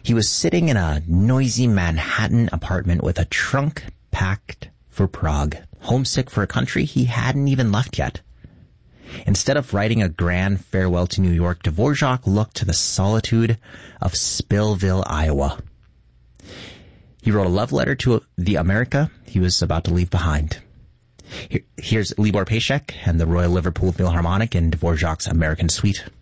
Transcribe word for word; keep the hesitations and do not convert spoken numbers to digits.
He was sitting in a noisy Manhattan apartment with a trunk packed for Prague, homesick for a country he hadn't even left yet. Instead of writing a grand farewell to New York, Dvorak looked to the solitude of Spillville, Iowa. He wrote a love letter to the America he was about to leave behind. Here, here's Libor Pashek and the Royal Liverpool Philharmonic in Dvorak's American Suite.